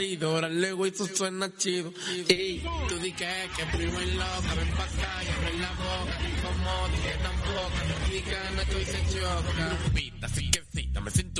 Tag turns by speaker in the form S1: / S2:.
S1: paridora, luego eso suena chido. Ey, tú di que primo y loca, ven pa' acá y abre la boca. Como dije tampoco, no diga no estoy se choca. Pita, así que sí, dame cintura.